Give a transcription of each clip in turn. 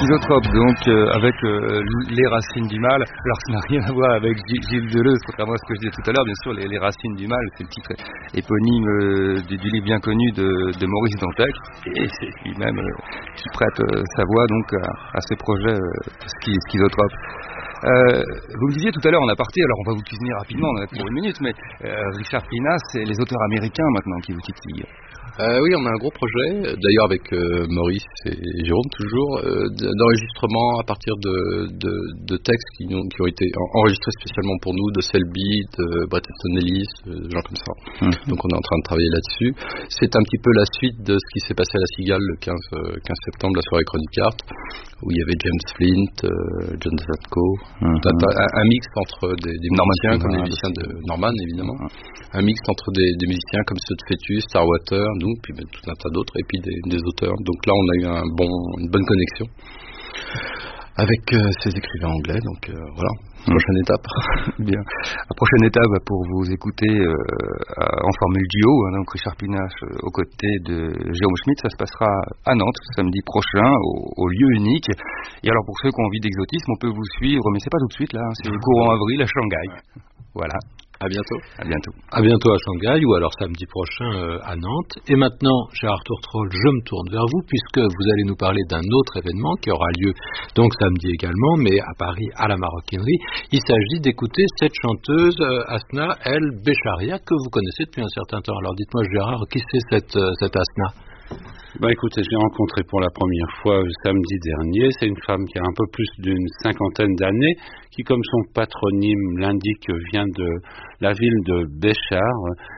Schizotrope, donc avec les racines du mal. Alors ça n'a rien à voir avec Gilles Deleuze, contrairement à ce que je disais tout à l'heure. Bien sûr, les racines du mal, c'est le titre éponyme du livre bien connu de Maurice Dantec, et c'est lui-même qui prête sa voix donc à ce projet Schizotrope. Vous me disiez tout à l'heure en aparté, alors on va vous cuisiner rapidement, on en a pour une minute, mais Richard Pinas, c'est les auteurs américains maintenant qui vous titillent. Oui, on a un gros projet, d'ailleurs avec Maurice et Jérôme toujours, d'enregistrement à partir de textes qui ont été enregistrés spécialement pour nous, de Selby, de Bret Easton Ellis, gens comme ça. Donc on est en train de travailler là-dessus. C'est un petit peu la suite de ce qui s'est passé à la Cigale le 15 septembre, la soirée Chronic Art, où il y avait James Flint, John Zatko, un mix entre des musiciens comme les musiciens de Norman évidemment, un mix entre des musiciens comme ceux de Fetus, Starwater, nous, puis tout un tas d'autres, et puis des auteurs. Donc là on a eu une bonne connexion avec ces écrivains anglais, donc voilà, prochaine étape. Bien. La prochaine étape pour vous écouter en formule duo, donc Richard Pinache aux côtés de Jérôme Schmitt, ça se passera à Nantes samedi prochain au lieu unique. Et alors pour ceux qui ont envie d'exotisme, on peut vous suivre, mais c'est pas tout de suite là, c'est courant avril à Shanghai. Voilà. À bientôt. À bientôt. À bientôt à Shanghai ou alors samedi prochain à Nantes. Et maintenant, cher Arthur Troll, je me tourne vers vous puisque vous allez nous parler d'un autre événement qui aura lieu donc samedi également, mais à Paris à la Maroquinerie. Il s'agit d'écouter cette chanteuse Asna El Becharia que vous connaissez depuis un certain temps. Alors dites-moi Gérard, qui c'est cette Asna ? Écoutez, je l'ai rencontrée pour la première fois samedi dernier. C'est une femme qui a un peu plus d'une cinquantaine d'années, qui, comme son patronyme l'indique, vient de la ville de Béchar,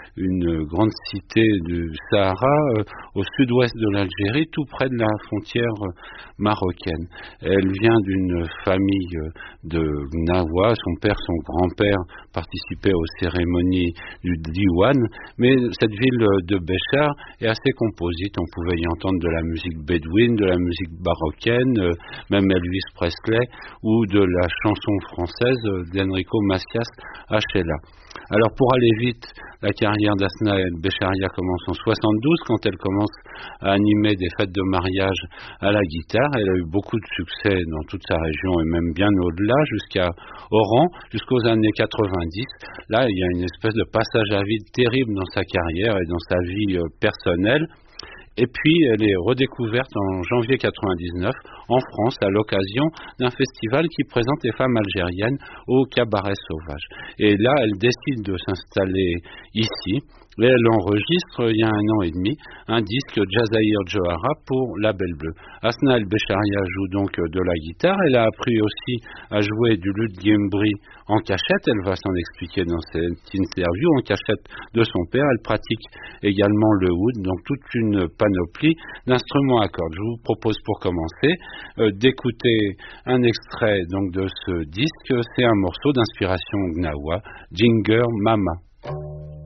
une grande cité du Sahara, au sud-ouest de l'Algérie, tout près de la frontière marocaine. Elle vient d'une famille de Gnawa. Son père, son grand-père participaient aux cérémonies du Diwan, mais cette ville de Béchar est assez composite. On pouvait y entendre de la musique bédouine, de la musique marocaine, même Elvis Presley, ou de la chanson française d'Enrico Macias Achella. Alors pour aller vite, la carrière d'Asna El Becharia commence en 72 quand elle commence à animer des fêtes de mariage à la guitare. Elle a eu beaucoup de succès dans toute sa région et même bien au-delà, jusqu'à Oran, jusqu'aux années 90. Là, il y a une espèce de passage à vide terrible dans sa carrière et dans sa vie personnelle. Et puis, elle est redécouverte en janvier 99 en France à l'occasion d'un festival qui présente les femmes algériennes au Cabaret Sauvage. Et là, elle décide de s'installer ici. Et elle enregistre, il y a 1 an et demi, un disque Jazair Johara pour Label Bleu. Asna El Becharia joue donc de la guitare. Elle a appris aussi à jouer du luth gimbri en cachette. Elle va s'en expliquer dans cette interview, en cachette de son père. Elle pratique également le oud, donc toute une panoplie d'instruments à cordes. Je vous propose pour commencer d'écouter un extrait donc de ce disque. C'est un morceau d'inspiration gnawa, Jinger Mama.